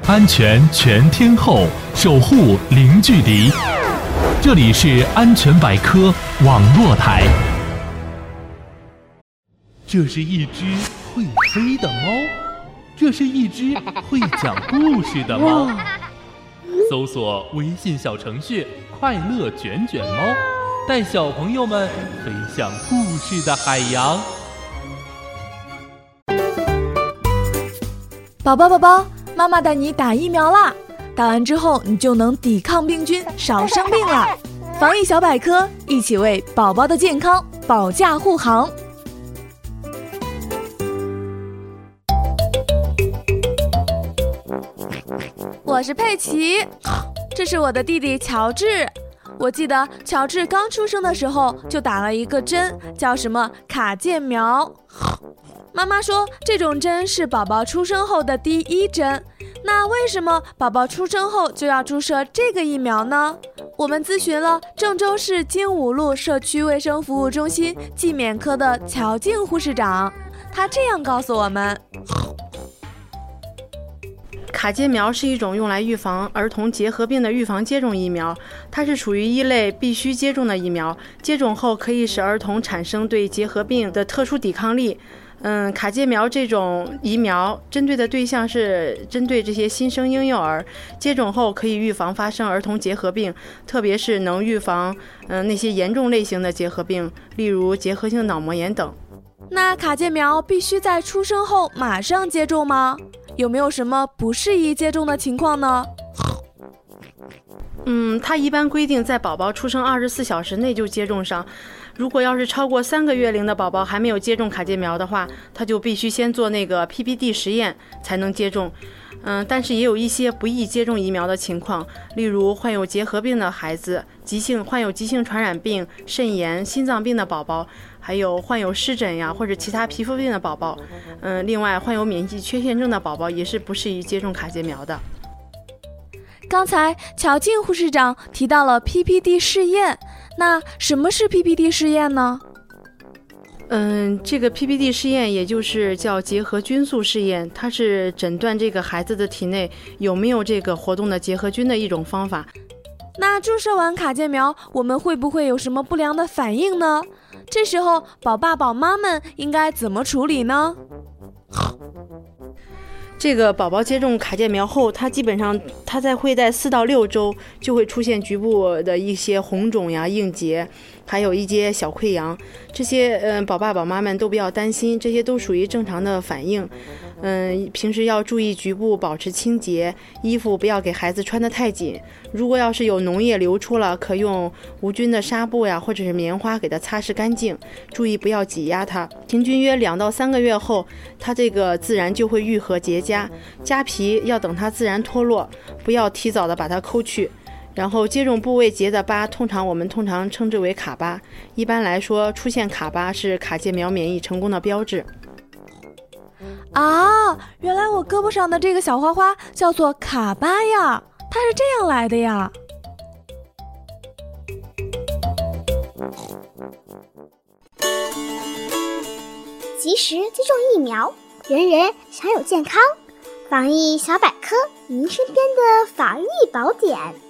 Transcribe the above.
安全全天候，守护零距离。这里是安全百科网络台。这是一只会飞的猫，这是一只会讲故事的猫。搜索微信小程序快乐卷卷猫，带小朋友们飞向故事的海洋。 宝宝，妈妈带你打疫苗啦！打完之后，你就能抵抗病菌，少生病了。防疫小百科，一起为宝宝的健康保驾护航。我是佩奇，这是我的弟弟乔治。我记得乔治刚出生的时候就打了一个针，叫什么卡介苗。妈妈说这种针是宝宝出生后的第一针，那为什么宝宝出生后就要注射这个疫苗呢？我们咨询了郑州市精武路社区卫生服务中心季免科的乔静护士长，她这样告诉我们。 卡介苗是一种用来预防儿童结核病的预防接种疫苗，它是属于一类必须接种的疫苗，接种后可以使儿童产生对结核病的特殊抵抗力。卡介苗这种疫苗针对的对象是针对这些新生婴幼儿，接种后可以预防发生儿童结核病，特别是能预防那些严重类型的结核病，例如结核性脑膜炎等。 那卡介苗必须在出生后马上接种吗？有没有什么不适宜接种的情况呢？ 它一般规定在宝宝出生24小时内就接种上。如果要是超过3个月龄的宝宝还没有接种卡介苗的话，他就必须先做那个 PPD 实验才能接种。但是也有一些不宜接种疫苗的情况，例如患有结核病的孩子、患有急性传染病、肾炎、心脏病的宝宝，还有患有湿疹呀或者其他皮肤病的宝宝。另外患有免疫缺陷症的宝宝也是不适宜接种卡介苗的。 刚才乔静护士长提到了 PPD 试验，那什么是 PPD 试验呢？ 这个 PPD 试验也就是叫结核菌素试验，它是诊断这个孩子的体内有没有这个活动的结核菌的一种方法。 那注射完卡介苗，我们会不会有什么不良的反应呢？这时候宝爸宝妈们应该怎么处理呢？ 这个宝宝接种卡介苗后，它基本上会在4到6周就会出现局部的一些红肿呀、硬结，还有一些小溃疡。这些宝爸宝妈们都不要担心，这些都属于正常的反应。平时要注意局部保持清洁，衣服不要给孩子穿得太紧。如果要是有脓液流出了，可用无菌的纱布呀或者是棉花给它擦拭干净，注意不要挤压它。平均约2到3个月后，它这个自然就会愈合结痂，痂皮要等它自然脱落，不要提早的把它抠去。然后接种部位结的疤，我们通常称之为卡疤。一般来说，出现卡疤是卡介苗免疫成功的标志。 原来我胳膊上的这个小花花叫做卡疤呀，它是这样来的呀。 及时接种疫苗，人人享有健康。防疫小百科，您身边的防疫宝典。